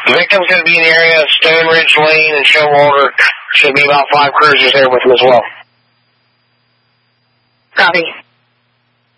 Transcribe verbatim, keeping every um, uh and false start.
The victim's going to be in the area of Stone Ridge Lane and Showalter. Should be about five cruisers there with him as well. Copy.